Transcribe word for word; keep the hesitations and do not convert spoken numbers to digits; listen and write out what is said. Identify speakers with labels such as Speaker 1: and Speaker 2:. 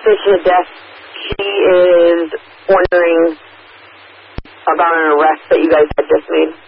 Speaker 1: patient desk, she is wondering about an arrest that you guys had just made.